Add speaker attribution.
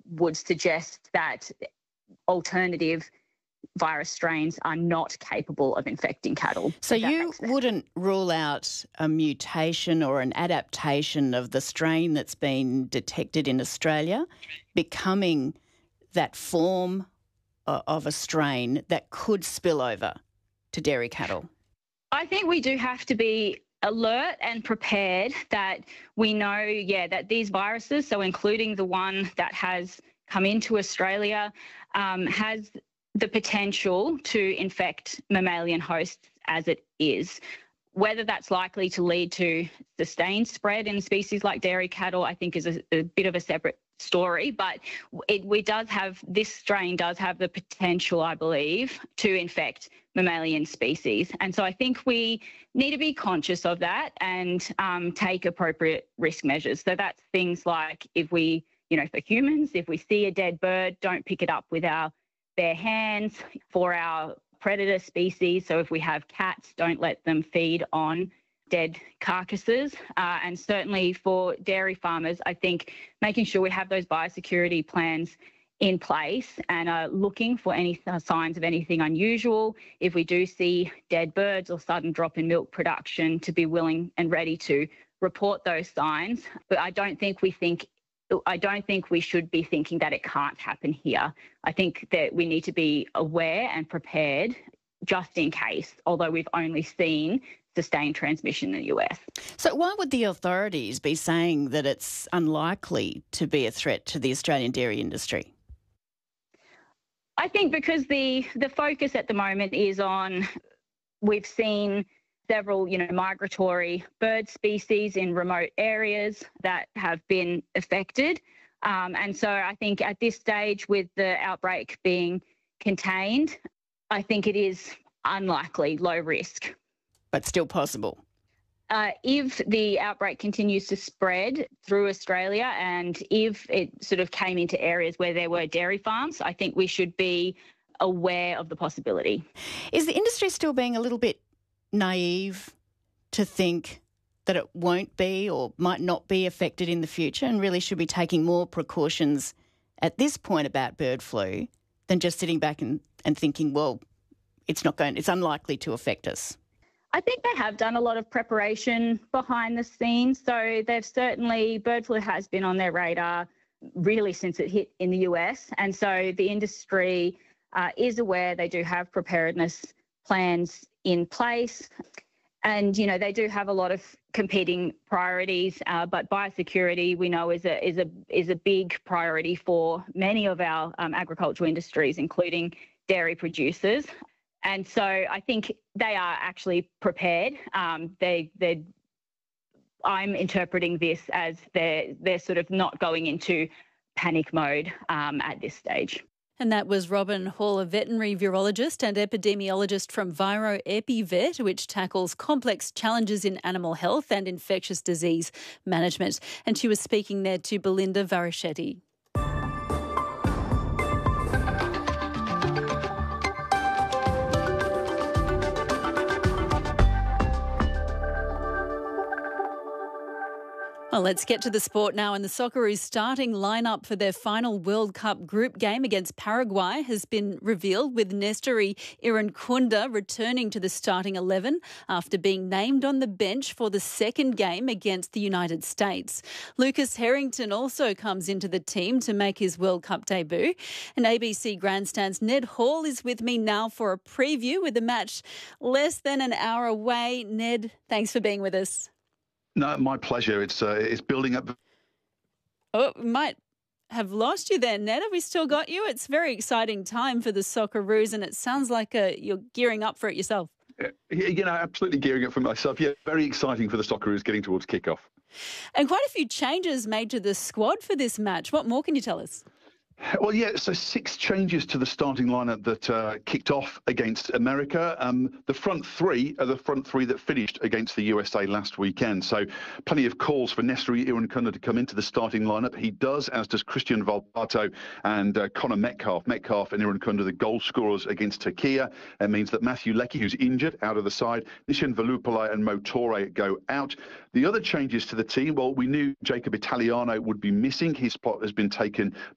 Speaker 1: would suggest that alternative virus strains are not capable of infecting cattle.
Speaker 2: So you wouldn't rule out a mutation or an adaptation of the strain that's been detected in Australia becoming that form of a strain that could spill over to dairy cattle?
Speaker 1: I think we do have to be alert and prepared that we know, that these viruses, so including the one that has come into Australia, has the potential to infect mammalian hosts as it is. Whether that's likely to lead to sustained spread in species like dairy cattle, I think is a bit of a separate story, but this strain does have the potential, I believe, to infect mammalian species. And so I think we need to be conscious of that and take appropriate risk measures. So that's things like for humans, if we see a dead bird, don't pick it up with our bare hands. For our predator species, so if we have cats, don't let them feed on dead carcasses. And certainly for dairy farmers, I think making sure we have those biosecurity plans in place and are looking for any signs of anything unusual. If we do see dead birds or sudden drop in milk production, to be willing and ready to report those signs. But I don't think we should be thinking that it can't happen here. I think that we need to be aware and prepared just in case, although we've only seen sustained transmission in the US.
Speaker 2: So why would the authorities be saying that it's unlikely to be a threat to the Australian dairy industry?
Speaker 1: I think because the focus at the moment is on, we've seen several, migratory bird species in remote areas that have been affected. And so I think at this stage, with the outbreak being contained, I think it is unlikely, low risk.
Speaker 2: But still possible.
Speaker 1: If the outbreak continues to spread through Australia and if it sort of came into areas where there were dairy farms, I think we should be aware of the possibility.
Speaker 2: Is the industry still being a little bit naive to think that it won't be or might not be affected in the future and really should be taking more precautions at this point about bird flu than just sitting back and thinking, well, it's unlikely to affect us?
Speaker 1: I think they have done a lot of preparation behind the scenes. So bird flu has been on their radar really since it hit in the US. And so the industry is aware. They do have preparedness plans in place. And, they do have a lot of competing priorities, but biosecurity, we know, is a big priority for many of our agricultural industries, including dairy producers. And so I think they are actually prepared. I'm interpreting this as they're sort of not going into panic mode at this stage.
Speaker 3: And that was Robyn Hall, a veterinary virologist and epidemiologist from Viro EpiVet, which tackles complex challenges in animal health and infectious disease management. And she was speaking there to Belinda Varischetti. Well, let's get to the sport now. And the Socceroos' starting lineup for their final World Cup group game against Paraguay has been revealed, with Nestori Irankunda returning to the starting 11 after being named on the bench for the second game against the United States. Lucas Harrington also comes into the team to make his World Cup debut. And ABC Grandstand's Ned Hall is with me now for a preview with the match less than an hour away. Ned, thanks for being with us.
Speaker 4: No, my pleasure. It's building up.
Speaker 3: Oh, we might have lost you there, Ned. Have we still got you? It's a very exciting time for the Socceroos, and it sounds like you're gearing up for it yourself.
Speaker 4: Absolutely gearing up for myself. Yeah, very exciting for the Socceroos getting towards kickoff.
Speaker 3: And quite a few changes made to the squad for this match. What more can you tell us?
Speaker 4: Well, yeah, so 6 changes to the starting lineup that kicked off against America. The front three are the front three that finished against the USA last weekend. So plenty of calls for Nestori Irankunda to come into the starting lineup. He does, as does Christian Valpato and Connor Metcalf. Metcalf and Irankunda, the goal scorers against Turkey. It means that Matthew Leckie, who's injured, out of the side. Nishan Velupillai and Mo Torre go out. The other changes to the team, well, we knew Jacob Italiano would be missing. His spot has been taken